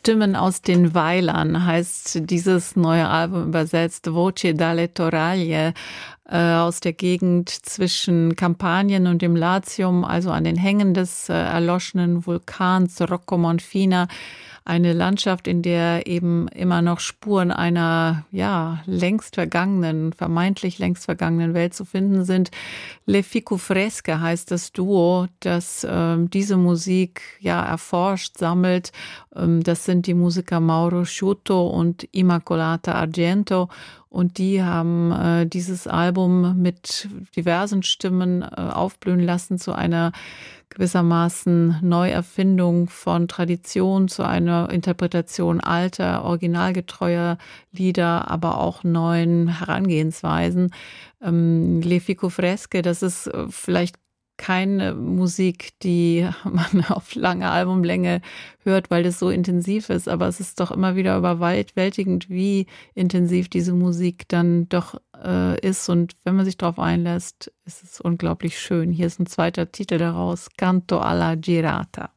Stimmen aus den Weilern heißt dieses neue Album übersetzt, Voci dalle Toraglie, aus der Gegend zwischen Kampanien und dem Latium, also an den Hängen des erloschenen Vulkans Rocco Monfina. Eine Landschaft, in der eben immer noch Spuren einer, vermeintlich längst vergangenen Welt zu finden sind. Le Ficufresche heißt das Duo, das diese Musik erforscht, sammelt. Das sind die Musiker Mauro Sciutto und Immacolata Argento. Und die haben dieses Album mit diversen Stimmen aufblühen lassen zu einer gewissermaßen Neuerfindung von Tradition, zu einer Interpretation alter, originalgetreuer Lieder, aber auch neuen Herangehensweisen. Le Ficufresche, das ist vielleicht keine Musik, die man auf lange Albumlänge hört, weil das so intensiv ist, aber es ist doch immer wieder überwältigend, wie intensiv diese Musik dann doch ist, und wenn man sich darauf einlässt, ist es unglaublich schön. Hier ist ein zweiter Titel daraus, Canto alla Girata.